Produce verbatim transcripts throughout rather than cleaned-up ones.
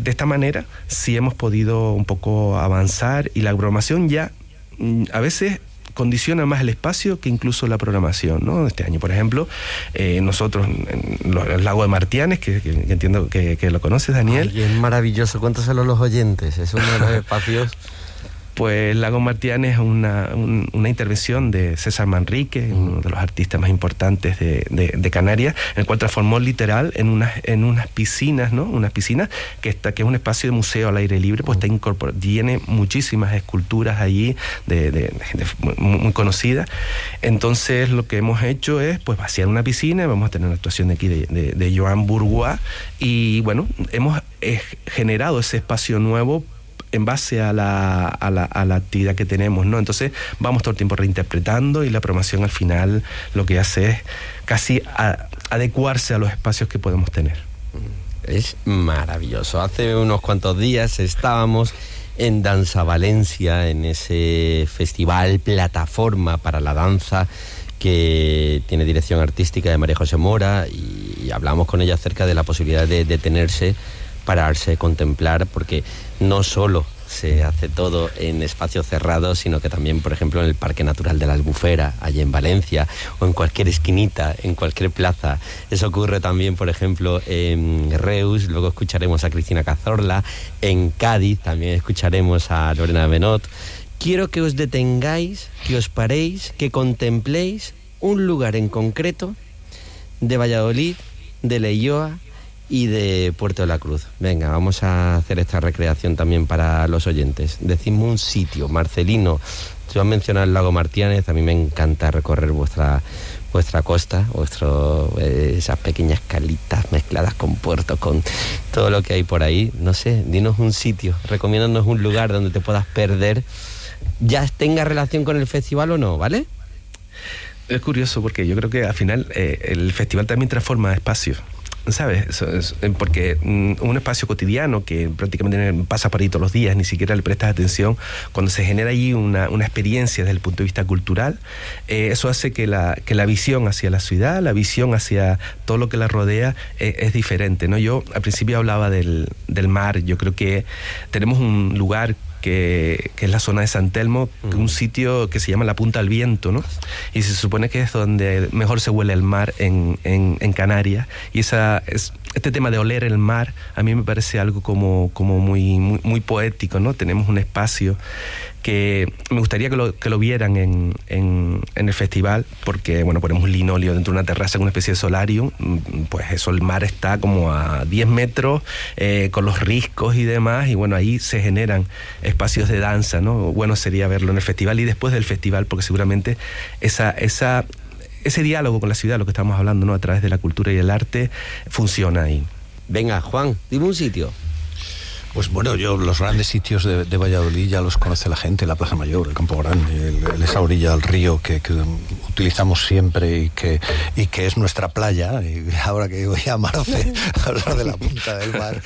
de esta manera sí hemos podido un poco avanzar, y la programación ya a veces condiciona más el espacio que incluso la programación, ¿no? Este año, por ejemplo, eh, nosotros en el Lago de Martianes, que, que, que entiendo que, que lo conoces, Daniel. Ay, es maravilloso, cuéntaselo a los oyentes, es uno de los espacios... Pues el Lago Martianes es una, un, una intervención de César Manrique, mm. uno de los artistas más importantes de, de, de Canarias, en el cual transformó literal en unas, en unas piscinas, ¿no? Unas piscinas que está, que es un espacio de museo al aire libre, pues mm. está incorporado, tiene muchísimas esculturas allí de, de, de gente muy, muy conocida. Entonces lo que hemos hecho es pues vaciar una piscina, vamos a tener una actuación de aquí de, de, de Joan Bourgois, y bueno, hemos eh, generado ese espacio nuevo en base a la, a, la, a la actividad que tenemos, ¿no? Entonces vamos todo el tiempo reinterpretando, y la programación al final lo que hace es casi a, adecuarse a los espacios que podemos tener. Es maravilloso. Hace unos cuantos días estábamos en Danza Valencia, en ese festival plataforma para la danza que tiene dirección artística de María José Mora, y hablamos con ella acerca de la posibilidad de detenerse, pararse, contemplar, porque no solo se hace todo en espacios cerrados, sino que también, por ejemplo, en el Parque Natural de la Albufera, allí en Valencia, o en cualquier esquinita, en cualquier plaza. Eso ocurre también, por ejemplo, en Reus, luego escucharemos a Cristina Cazorla, en Cádiz también escucharemos a Lorena Benot. Quiero que os detengáis, que os paréis, que contempléis un lugar en concreto de Valladolid, de Leioa y de Puerto de la Cruz. Venga, vamos a hacer esta recreación también para los oyentes. Decidme un sitio. Marcelino, te vas a mencionar el Lago Martianes. A mí me encanta recorrer vuestra vuestra costa, vuestro, eh, esas pequeñas calitas mezcladas con puertos, con todo lo que hay por ahí. No sé, dinos un sitio, recomiéndanos un lugar donde te puedas perder, ya tenga relación con el festival o no, ¿vale? Es curioso porque yo creo que al final eh, el festival también transforma espacios, ¿sabes? Eso es, porque mm, un espacio cotidiano que prácticamente pasa por ahí todos los días, ni siquiera le prestas atención, cuando se genera allí una, una experiencia desde el punto de vista cultural, eh, eso hace que la, que la visión hacia la ciudad, la visión hacia todo lo que la rodea eh, es diferente, ¿no? Yo al principio hablaba del, del mar. Yo creo que tenemos un lugar Que, que es la zona de San Telmo, mm. un sitio que se llama la Punta al Viento, ¿no? Y se supone que es donde mejor se huele el mar en, en, en Canarias, y esa es, este tema de oler el mar a mí me parece algo como, como muy, muy, muy poético, ¿no? Tenemos un espacio que me gustaría que lo, que lo vieran en, en, en el festival, porque bueno, ponemos un linóleo dentro de una terraza con una especie de solarium, pues eso, el mar está como a diez metros, eh, con los riscos y demás, y bueno, ahí se generan espacios de danza, ¿no? Bueno sería verlo en el festival y después del festival, porque seguramente esa, esa, ese diálogo con la ciudad, lo que estamos hablando, ¿no? A través de la cultura y el arte, funciona ahí. Venga, Juan, dime un sitio. Pues bueno, yo los grandes sitios de, de Valladolid ya los conoce la gente, la Plaza Mayor, el Campo Grande, el, el, esa orilla del río que, que utilizamos siempre y que, y que es nuestra playa. Y ahora que voy a Marce a hablar de la punta del mar,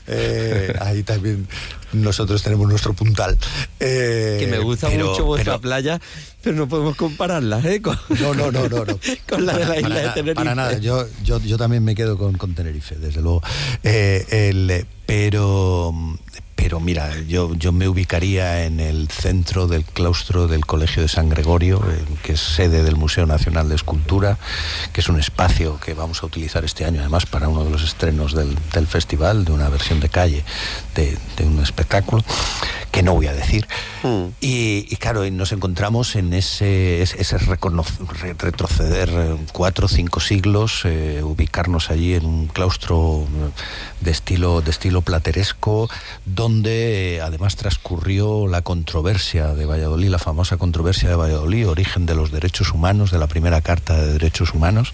eh, ahí también nosotros tenemos nuestro puntal. Eh, que me gusta pero, mucho vuestra pero, playa, pero no podemos compararla, ¿eh? Con, no, no, no, no, no. con la de la isla para de Tenerife. Para nada, yo, yo, yo también me quedo con, con Tenerife, desde luego. Eh, el, pero... Pero mira, yo, yo me ubicaría en el centro del claustro del Colegio de San Gregorio, eh, que es sede del Museo Nacional de Escultura, que es un espacio que vamos a utilizar este año, además, para uno de los estrenos del, del festival, de una versión de calle de, de un espectáculo, que no voy a decir. Mm. Y, y claro, nos encontramos en ese, ese reconocer, retroceder cuatro o cinco siglos, eh, ubicarnos allí en un claustro de estilo, de estilo plateresco, donde eh, además transcurrió la controversia de Valladolid, la famosa controversia de Valladolid, origen de los derechos humanos, de la primera Carta de Derechos Humanos.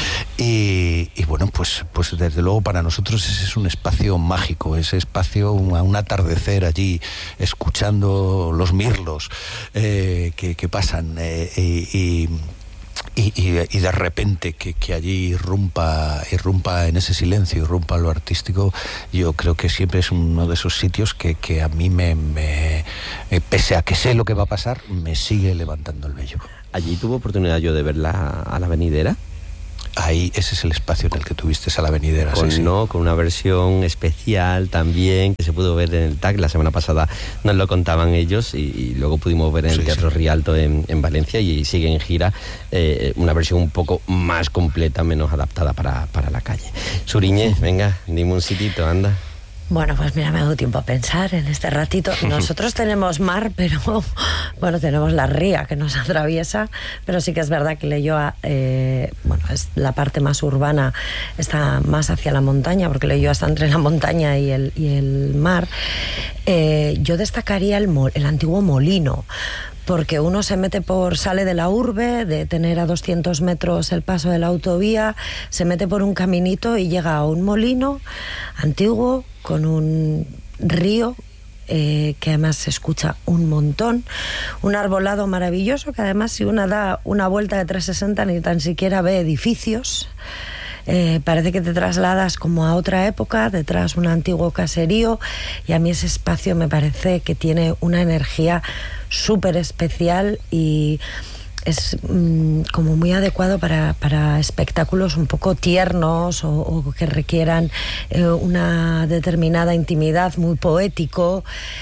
Y, y bueno, pues, pues desde luego para nosotros ese es un espacio mágico, ese espacio, un, un atardecer allí, escuchando los mirlos eh, que, que pasan eh, y, y Y, y, y de repente que, que allí irrumpa, irrumpa en ese silencio, irrumpa lo artístico, yo creo que siempre es uno de esos sitios que, que a mí me, me, pese a que sé lo que va a pasar, me sigue levantando el vello. ¿Allí tuvo oportunidad yo de ver la, a la venidera? ahí ese es el espacio en el que tuviste a la venidera. Con, sí, sí. No, con una versión especial también que se pudo ver en el T A C. La semana pasada nos lo contaban ellos y, y luego pudimos ver en el sí, Teatro sí. Rialto en, en Valencia, y sigue en gira eh, una versión un poco más completa, menos adaptada para, para la calle. Suriñe, venga, dime un sitito, anda. Bueno, pues mira, me ha dado tiempo a pensar en este ratito. Nosotros tenemos mar, pero bueno, tenemos la ría que nos atraviesa, pero sí que es verdad que Leioa, eh, bueno, es la parte más urbana, está más hacia la montaña, porque Leioa está entre la montaña y el, y el mar. Eh, yo destacaría el, el antiguo molino, porque uno se mete por, sale de la urbe, de tener a doscientos metros el paso de la autovía, se mete por un caminito y llega a un molino antiguo con un río eh, que además se escucha un montón, un arbolado maravilloso que además si uno da una vuelta de trescientos sesenta ni tan siquiera ve edificios. Eh, parece que te trasladas como a otra época, detrás un antiguo caserío, y a mí ese espacio me parece que tiene una energía súper especial y es mmm, como muy adecuado para, para espectáculos un poco tiernos o, o que requieran eh, una determinada intimidad, muy poético,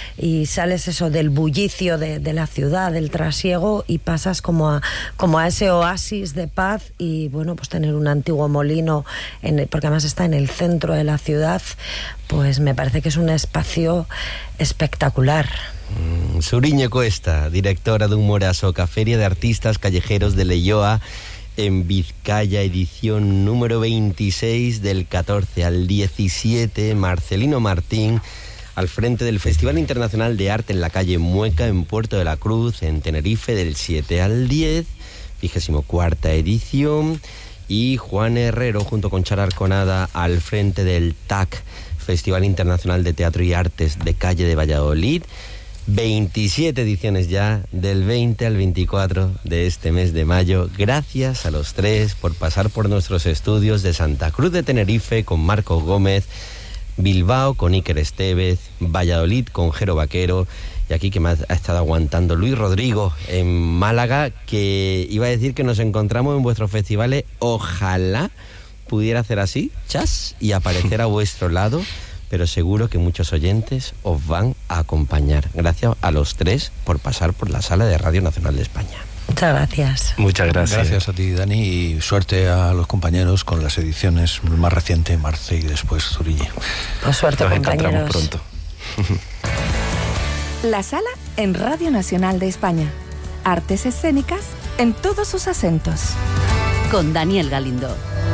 y sales eso del bullicio de, de la ciudad, del trasiego, y pasas como a, como a ese oasis de paz. Y bueno, pues tener un antiguo molino, en el, porque además está en el centro de la ciudad, pues me parece que es un espacio espectacular. Mm, Suriñe Cuesta, directora de Humorasoca, Feria de Artistas Callejeros de Leioa, en Vizcaya, edición número veintiséis, del catorce al diecisiete. Marcelino Martín, al frente del Festival Internacional de Arte en la calle Mueca, en Puerto de la Cruz, en Tenerife, del siete al diez, vigésimo cuarta edición. Y Juan Herrero, junto con Chara Arconada, al frente del T A C, Festival Internacional de Teatro y Artes de Calle de Valladolid. veintisiete ediciones ya, del veinte al veinticuatro de este mes de mayo. Gracias a los tres por pasar por nuestros estudios de Santa Cruz de Tenerife con Marcos Gómez, Bilbao con Iker Estevez, Valladolid con Jero Vaquero, y aquí que me ha estado aguantando Luis Rodrigo en Málaga, que iba a decir que nos encontramos en vuestros festivales. Ojalá pudiera hacer así, chas, y aparecer a vuestro lado, pero seguro que muchos oyentes os van a acompañar. Gracias a los tres por pasar por la sala de Radio Nacional de España. Muchas gracias. Muchas gracias. Gracias a ti, Dani, y suerte a los compañeros con las ediciones más recientes, Marce y después Zuriñe. Pues suerte, nos compañeros. Encontramos pronto. La Sala en Radio Nacional de España. Artes escénicas en todos sus acentos. Con Daniel Galindo.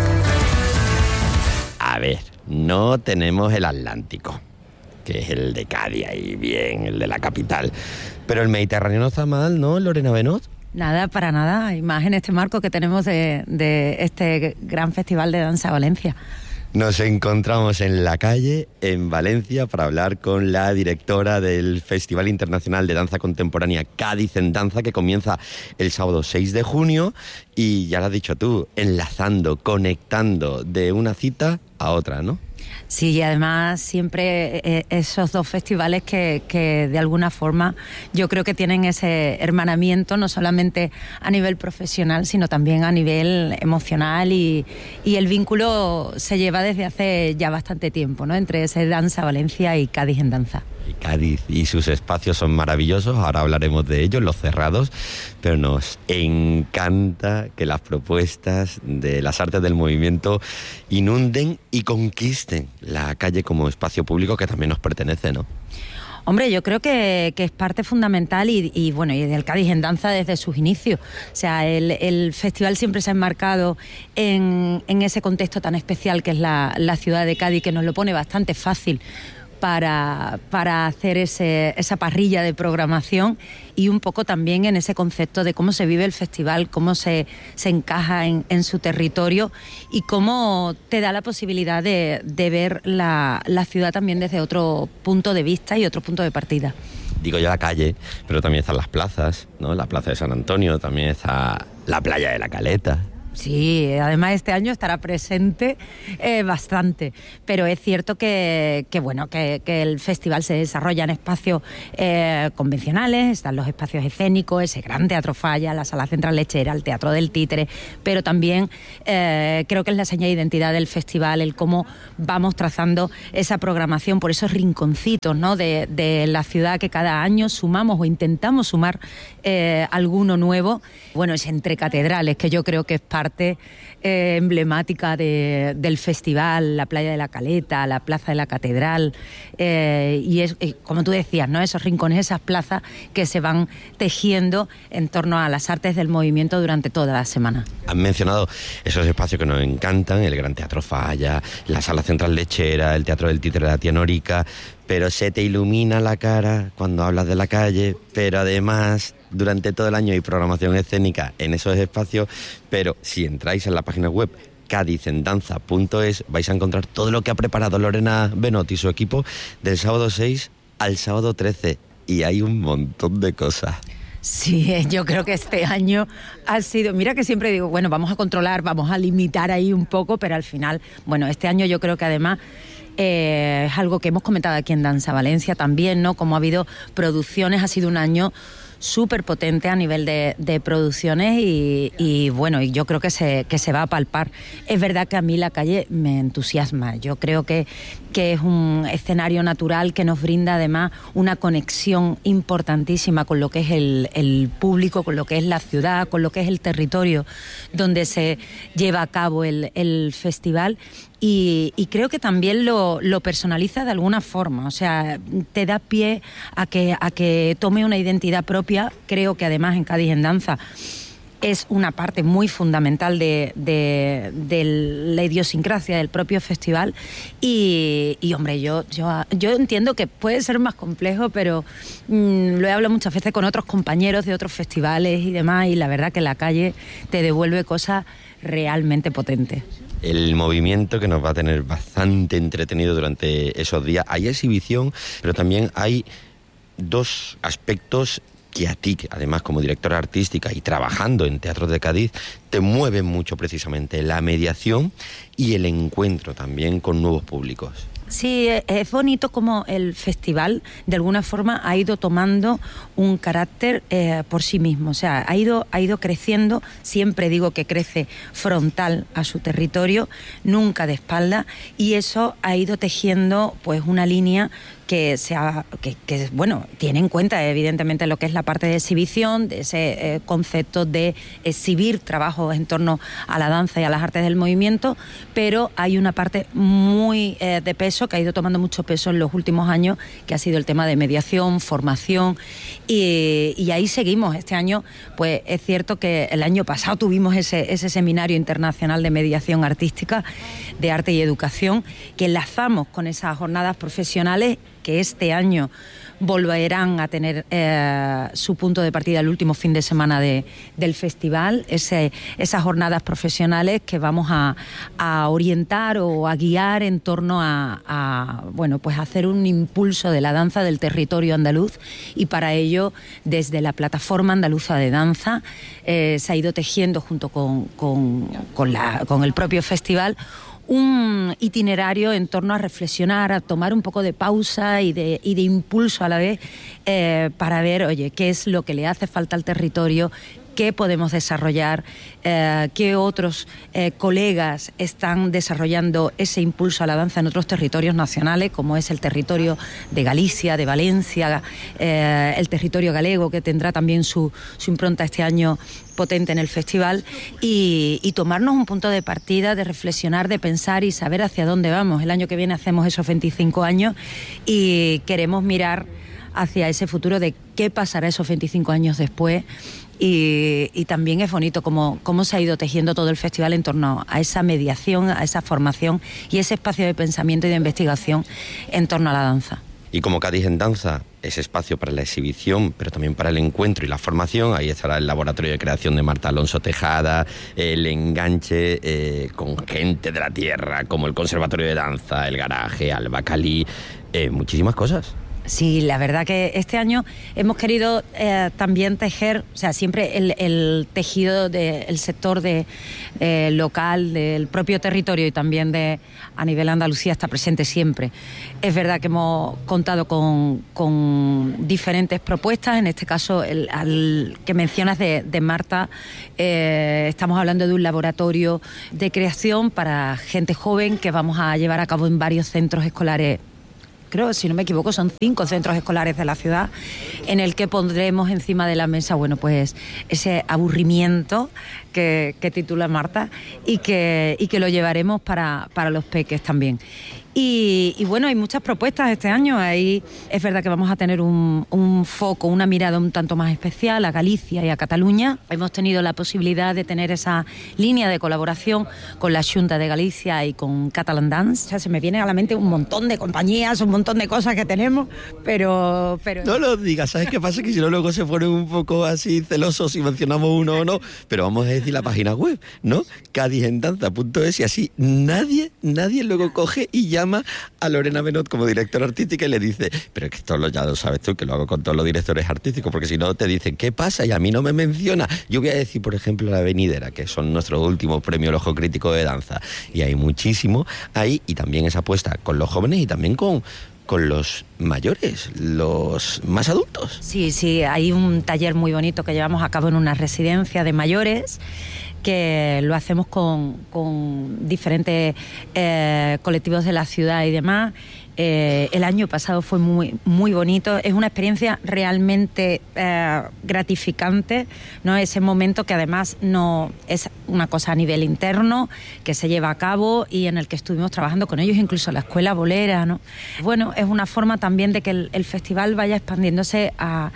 A ver, no tenemos el Atlántico, que es el de Cádiz, y bien, el de la capital. Pero el Mediterráneo no está mal, ¿no, Lorena Benot? Nada, para nada, y más en este marco que tenemos de, de este gran festival de danza Valencia. Nos encontramos en la calle, en Valencia, para hablar con la directora del Festival Internacional de Danza Contemporánea Cádiz en Danza, que comienza el sábado seis de junio, y ya lo has dicho tú, enlazando, conectando de una cita a otra, ¿no? Sí, y además siempre eh, esos dos festivales que, que de alguna forma yo creo que tienen ese hermanamiento, no solamente a nivel profesional, sino también a nivel emocional, y, y el vínculo se lleva desde hace ya bastante tiempo, ¿no?, entre ese Danza Valencia y Cádiz en Danza. Y Cádiz y sus espacios son maravillosos, ahora hablaremos de ellos, los cerrados, pero nos encanta que las propuestas de las artes del movimiento inunden y conquisten la calle como espacio público que también nos pertenece, ¿no? Hombre, yo creo que, que es parte fundamental y, y bueno, y del Cádiz en Danza desde sus inicios. O sea, el, el festival siempre se ha enmarcado en, en ese contexto tan especial que es la, la ciudad de Cádiz, que nos lo pone bastante fácil para, para hacer ese, esa parrilla de programación, y un poco también en ese concepto de cómo se vive el festival, cómo se, se encaja en, en su territorio, y cómo te da la posibilidad de, de ver la, la ciudad también desde otro punto de vista y otro punto de partida. Digo yo la calle, pero también están las plazas, ¿no? La plaza de San Antonio, también está la playa de la Caleta, Sí, además este año estará presente eh, bastante, pero es cierto que, que bueno que, que el festival se desarrolla en espacios eh, convencionales, están los espacios escénicos, ese gran Teatro Falla, la Sala Central Lechera, el Teatro del Títere, pero también eh, creo que es la señal de identidad del festival el cómo vamos trazando esa programación por esos rinconcitos, ¿no?, de, de la ciudad que cada año sumamos o intentamos sumar eh, alguno nuevo. Bueno, es entre catedrales, que yo creo que es parte parte eh, emblemática de, del festival, la playa de la Caleta, la plaza de la Catedral, eh, y es, eh, como tú decías, ¿no?, esos rincones, esas plazas que se van tejiendo en torno a las artes del movimiento durante toda la semana. Han mencionado esos espacios que nos encantan, el Gran Teatro Falla, la Sala Central Lechera, el Teatro del Títere de la Tía Norica, pero se te ilumina la cara cuando hablas de la calle, pero además durante todo el año hay programación escénica en esos espacios, pero si entráis en la página web cádiz en danza punto es vais a encontrar todo lo que ha preparado Lorena Benot y su equipo del sábado seis al sábado trece, y hay un montón de cosas. Sí, yo creo que este año ha sido... Mira que siempre digo, bueno, vamos a controlar, vamos a limitar ahí un poco, pero al final, bueno, este año yo creo que además... Eh, es algo que hemos comentado aquí en Danza Valencia también, ¿no? Como ha habido producciones, ha sido un año súper potente a nivel de, de producciones y, y bueno, y yo creo que se, que se va a palpar. Es verdad que a mí la calle me entusiasma. Yo creo que, que es un escenario natural que nos brinda además una conexión importantísima con lo que es el, el público, con lo que es la ciudad, con lo que es el territorio donde se lleva a cabo el, el festival. Y, y creo que también lo, lo personaliza de alguna forma, o sea, te da pie a que, a que tome una identidad propia. Creo que además en Cádiz en Danza es una parte muy fundamental de, de, de la idiosincrasia del propio festival y, y hombre, yo, yo, yo entiendo que puede ser más complejo, pero mmm, lo he hablado muchas veces con otros compañeros de otros festivales y demás, y la verdad que la calle te devuelve cosas realmente potentes. El movimiento que nos va a tener bastante entretenido durante esos días. Hay exhibición, pero también hay dos aspectos que a ti, además como directora artística y trabajando en Teatros de Cádiz, te mueven mucho precisamente: la mediación y el encuentro también con nuevos públicos. Sí, es bonito como el festival de alguna forma ha ido tomando un carácter eh, por sí mismo, o sea, ha ido, ha ido creciendo. Siempre digo que crece frontal a su territorio, nunca de espalda, y eso ha ido tejiendo pues una línea que, sea, que, que bueno, tiene en cuenta evidentemente lo que es la parte de exhibición, de ese eh, concepto de exhibir trabajos en torno a la danza y a las artes del movimiento, pero hay una parte muy eh, de peso, que ha ido tomando mucho peso en los últimos años, que ha sido el tema de mediación, formación, y, y ahí seguimos. Este año, pues es cierto que el año pasado tuvimos ese, ese seminario internacional de mediación artística, de arte y educación, que enlazamos con esas jornadas profesionales que este año volverán a tener eh, su punto de partida el último fin de semana de, del festival, ese, esas jornadas profesionales que vamos a, a orientar o a guiar en torno a, a bueno, pues hacer un impulso de la danza del territorio andaluz, y para ello desde la plataforma andaluza de danza eh, se ha ido tejiendo junto con, con, con, la, con el propio festival un itinerario en torno a reflexionar, a tomar un poco de pausa y de, y de impulso a la vez eh, para ver, oye, qué es lo que le hace falta al territorio, qué podemos desarrollar, eh, qué otros eh, colegas están desarrollando ese impulso a la danza en otros territorios nacionales, como es el territorio de Galicia, de Valencia, eh, el territorio galego, que tendrá también su, su impronta este año potente en el festival, y, y tomarnos un punto de partida, de reflexionar, de pensar y saber hacia dónde vamos. El año que viene hacemos esos veinticinco años y queremos mirar hacia ese futuro de qué pasará esos veinticinco años después. Y, y también es bonito cómo, cómo se ha ido tejiendo todo el festival en torno a esa mediación, a esa formación y ese espacio de pensamiento y de investigación en torno a la danza. Y como Cádiz en Danza es espacio para la exhibición, pero también para el encuentro y la formación, ahí estará el laboratorio de creación de Marta Alonso Tejada, el enganche eh, con gente de la tierra, como el Conservatorio de Danza, el Garaje, Alba Calí, eh, muchísimas cosas. Sí, la verdad que este año hemos querido eh, también tejer, o sea, siempre el, el tejido del sector de, eh, local, del propio territorio y también de a nivel Andalucía está presente siempre. Es verdad que hemos contado con, con diferentes propuestas, en este caso el al que mencionas de, de Marta, eh, estamos hablando de un laboratorio de creación para gente joven que vamos a llevar a cabo en varios centros escolares. Creo, si no me equivoco, son cinco centros escolares de la ciudad, en el que pondremos encima de la mesa, bueno, pues ese aburrimiento que, que titula Marta y que, y que lo llevaremos para, para los peques también. Y, y bueno, hay muchas propuestas este año. Ahí es verdad que vamos a tener un, un foco, una mirada un tanto más especial a Galicia y a Cataluña. Hemos tenido la posibilidad de tener esa línea de colaboración con la Xunta de Galicia y con Catalan Dance. O sea, se me viene a la mente un montón de compañías, un montón de cosas que tenemos, pero... pero... No lo digas, ¿sabes qué pasa? Que si no luego se ponen un poco así celosos si mencionamos uno o no, pero vamos a decir la página web, ¿no? cádiz en danza punto es y así nadie, nadie luego coge y ya llama a Lorena Benot como directora artística y le dice, pero es que esto lo, ya lo sabes tú, que lo hago con todos los directores artísticos, porque si no te dicen, ¿qué pasa? Y a mí no me menciona. Yo voy a decir, por ejemplo, La Venidera, que son nuestros últimos premios El Ojo Crítico de Danza, y hay muchísimo ahí, y también esa apuesta con los jóvenes y también con... con los mayores, los más adultos. Sí, sí, hay un taller muy bonito que llevamos a cabo en una residencia de mayores, que lo hacemos con, con diferentes eh, colectivos de la ciudad y demás. Eh, el año pasado fue muy, muy bonito. Es una experiencia realmente eh, gratificante, ¿no? Ese momento que además no es una cosa a nivel interno que se lleva a cabo y en el que estuvimos trabajando con ellos, incluso la escuela bolera, ¿no? Bueno, es una forma también de que el, el festival vaya expandiéndose a,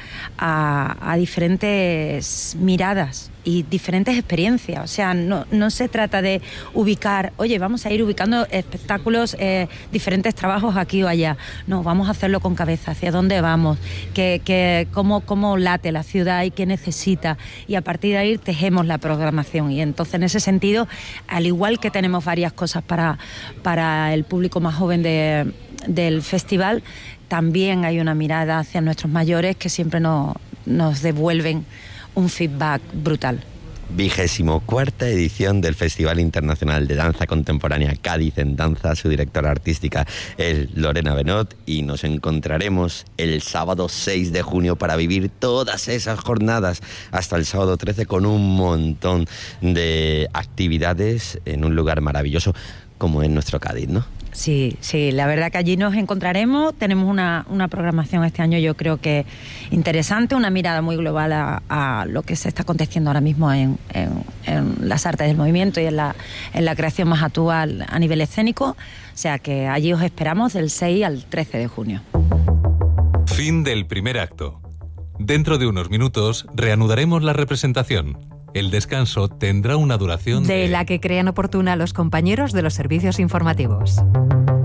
a, a diferentes miradas y diferentes experiencias. O sea, no, no se trata de ubicar, oye, vamos a ir ubicando espectáculos, eh, diferentes trabajos aquí o allá. No, vamos a hacerlo con cabeza, hacia dónde vamos, que, que, cómo, cómo late la ciudad y qué necesita. Y a partir de ahí tejemos la programación. Y entonces, en ese sentido, al igual que tenemos varias cosas para, para el público más joven de, del festival, también hay una mirada hacia nuestros mayores que siempre nos, nos devuelven un feedback brutal. Vigésimo cuarta edición del Festival Internacional de Danza Contemporánea Cádiz en Danza. Su directora artística es Lorena Benot y nos encontraremos el sábado seis de junio para vivir todas esas jornadas hasta el sábado trece con un montón de actividades en un lugar maravilloso como es nuestro Cádiz, ¿no? Sí, sí, la verdad que allí nos encontraremos. Tenemos una, una programación este año, yo creo que interesante, una mirada muy global a, a lo que se está aconteciendo ahora mismo en, en, en las artes del movimiento y en la, en la creación más actual a nivel escénico. O sea que allí os esperamos del seis al trece de junio. Fin del primer acto. Dentro de unos minutos reanudaremos la representación. El descanso tendrá una duración de... de la que crean oportuna los compañeros de los servicios informativos.